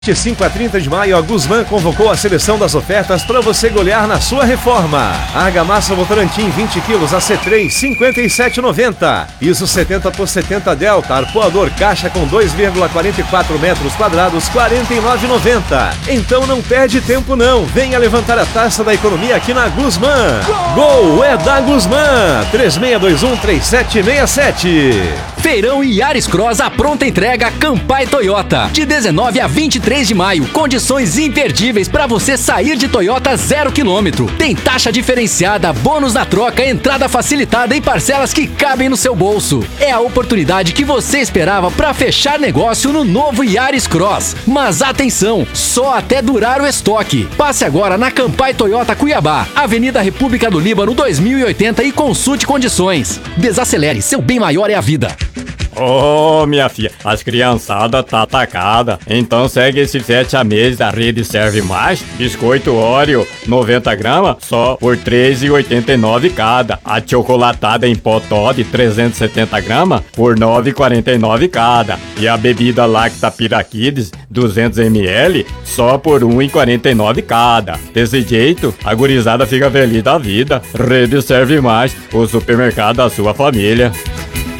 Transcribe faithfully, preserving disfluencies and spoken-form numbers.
De cinco a trinta de maio, a Guzmán convocou a seleção das ofertas para você golear na sua reforma. Argamassa Votorantim vinte quilos A C três, cinquenta e sete reais e noventa centavos. Piso setenta por setenta Delta, arpoador caixa com dois vírgula quarenta e quatro metros quadrados, quarenta e nove reais e noventa centavos. Então não perde tempo não, venha levantar a taça da economia aqui na Guzmán. Gol, Gol é da Guzmán, três seis dois um, três sete seis sete. Feirão Yaris Cross à pronta entrega Campai Toyota, de dezenove a vinte e três de maio. Condições imperdíveis para você sair de Toyota zero quilômetro. Tem taxa diferenciada, bônus na troca, entrada facilitada e parcelas que cabem no seu bolso. É a oportunidade que você esperava para fechar negócio no novo Yaris Cross. Mas atenção, só até durar o estoque. Passe agora na Campai Toyota Cuiabá, Avenida República do Líbano dois mil e oitenta e consulte condições. Desacelere, seu bem maior é a vida. Ô, oh, minha filha, as criançadas tá atacada. Então segue esse sete a mês da Rede Serve Mais. Biscoito Oreo, noventa gramas, só por três reais e oitenta e nove centavos cada. A chocolatada em potó de trezentos e setenta gramas, por nove reais e quarenta e nove centavos cada. E a bebida Lacta Piraquides, duzentos mililitros, só por um real e quarenta e nove centavos cada. Desse jeito, a gurizada fica feliz da vida. Rede Serve Mais, o supermercado da sua família.